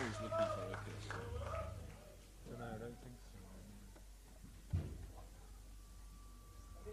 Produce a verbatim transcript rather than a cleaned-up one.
always looking for a kiss. So. No, no, I don't think